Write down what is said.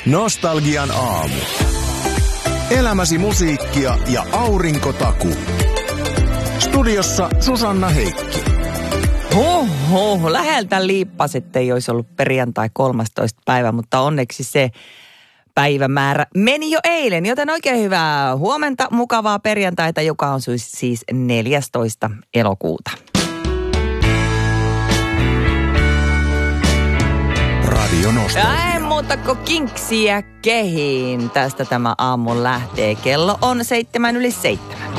Nostalgian aamu. Elämäsi musiikkia ja aurinkotaku. Studiossa Susanna Heikki. Läheltä liippas, ettei olisi ollut perjantai 13. päivä, mutta onneksi se päivämäärä meni jo eilen, joten oikein hyvää huomenta, mukavaa perjantaita, joka on siis 14. elokuuta. Radio Nostalgia. Ei muuta kuin kinksiä kehiin. Tästä tämä aamu lähtee. Kello on 7:07.